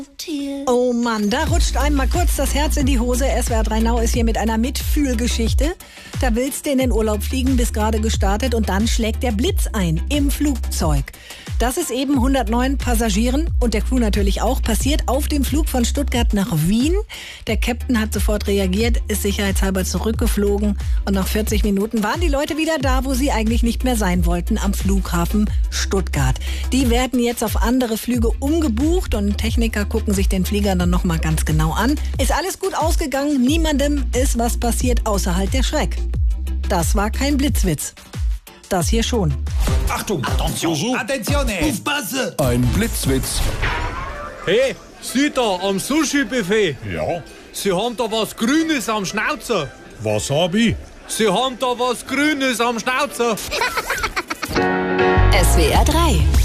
Oh Mann, da rutscht einem mal kurz das Herz in die Hose. SWR 3 Now ist hier mit einer Mitfühlgeschichte. Da willst du in den Urlaub fliegen, bist gerade gestartet und dann schlägt der Blitz ein im Flugzeug. Das ist eben 109 Passagieren und der Crew natürlich auch passiert auf dem Flug von Stuttgart nach Wien. Der Captain hat sofort reagiert, ist sicherheitshalber zurückgeflogen und nach 40 Minuten waren die Leute wieder da, wo sie eigentlich nicht mehr sein wollten, am Flughafen Stuttgart. Die werden jetzt auf andere Flüge umgebucht und Techniker gucken sich den Flieger dann nochmal ganz genau an. Ist alles gut ausgegangen, niemandem ist was passiert, außer halt der Schreck. Das war kein Blitzwitz. Das hier schon. Achtung! Attention! Attenzione! Aufpasse! Ein Blitzwitz. Hey, Sie da am Sushi-Buffet. Ja, Sie haben da was Grünes am Schnauzer. was hab ich? Sie haben da was Grünes am Schnauzer. SWR 3